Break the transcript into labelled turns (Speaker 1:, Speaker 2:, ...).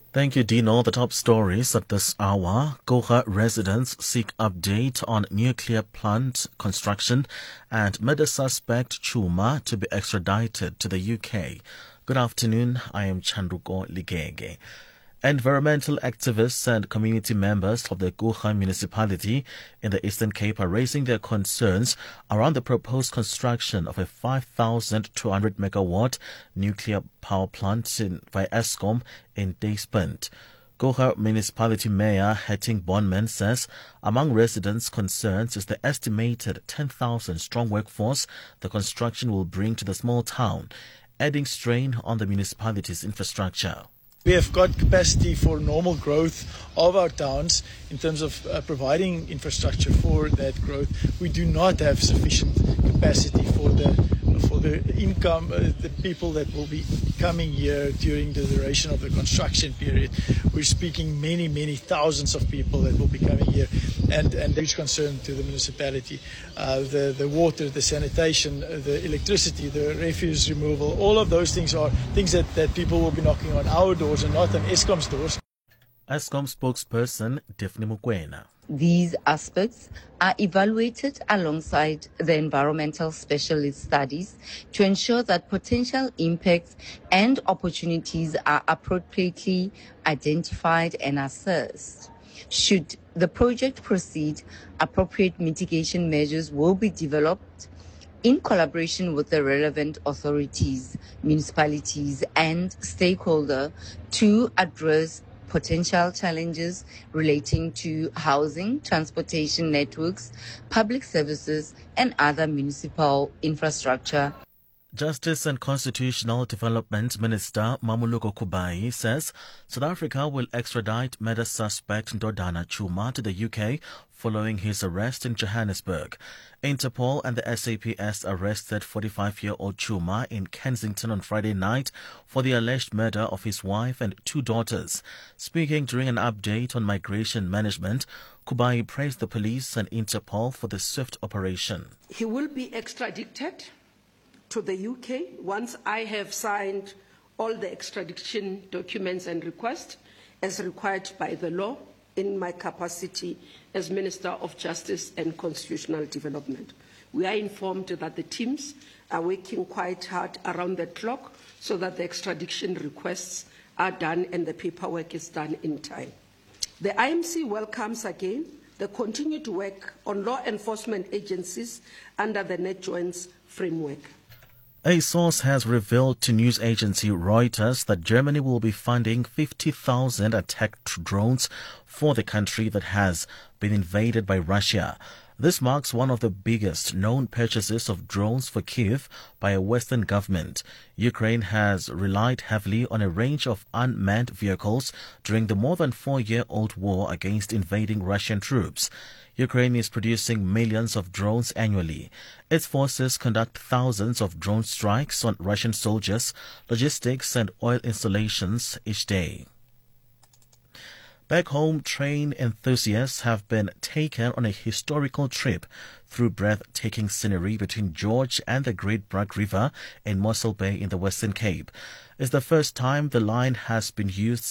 Speaker 1: Thank you, Dino. The top stories at this hour. Goha residents seek update on nuclear plant construction and murder suspect Chuma to be extradited to the UK. Good afternoon. I am Chanduko Ligege. Environmental activists and community members of the Goha municipality in the Eastern Cape are raising their concerns around the proposed construction of a 5,200 megawatt nuclear power plant by Eskom in Dacepunt. Goha Municipality Mayor Hetting Bonman says among residents' concerns is the estimated 10,000 strong workforce the construction will bring to the small town, adding strain on the municipality's infrastructure.
Speaker 2: We have got capacity for normal growth of our towns in terms of providing infrastructure for that growth. We do not have sufficient capacity for the income, the people that will be coming here during the duration of the construction period. We're speaking many thousands of people that will be coming here, and huge concern to the municipality. The water, the sanitation, the electricity, the refuse removal, all of those things are things that people will be knocking on our doors and not on Eskom's doors.
Speaker 1: Eskom spokesperson Daphne Mukwena.
Speaker 3: These aspects are evaluated alongside the environmental specialist studies to ensure that potential impacts and opportunities are appropriately identified and assessed. Should the project proceed, appropriate mitigation measures will be developed in collaboration with the relevant authorities, municipalities, and stakeholders to address potential challenges relating to housing, transportation networks, public services, and other municipal infrastructure.
Speaker 1: Justice and Constitutional Development Minister Mamuluko Kubai says South Africa will extradite murder suspect Ndodana Chuma to the UK following his arrest in Johannesburg. Interpol and the SAPS arrested 45-year-old Chuma in Kensington on Friday night for the alleged murder of his wife and two daughters. Speaking during an update on migration management, Kubai praised the police and Interpol for the swift operation.
Speaker 4: He will be extradited to the UK once I have signed all the extradition documents and requests as required by the law in my capacity as Minister of Justice and Constitutional Development. We are informed that the teams are working quite hard around the clock so that the extradition requests are done and the paperwork is done in time. The IMC welcomes again the continued work on law enforcement agencies under the NetJoins framework.
Speaker 1: A source has revealed to news agency Reuters that Germany will be funding 50,000 attack drones for the country that has been invaded by Russia. This marks one of the biggest known purchases of drones for Kyiv by a Western government. Ukraine has relied heavily on a range of unmanned vehicles during the more than 4-year-old war against invading Russian troops. Ukraine is producing millions of drones annually. Its forces conduct thousands of drone strikes on Russian soldiers, logistics and oil installations each day. Back home, train enthusiasts have been taken on a historical trip through breathtaking scenery between George and the Great Bragg River in Mossel Bay in the Western Cape. It's the first time the line has been used